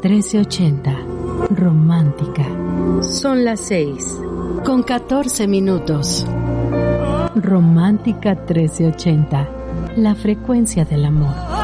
1380. Romántica. Son las 6:14. Romántica 1380. La frecuencia del amor.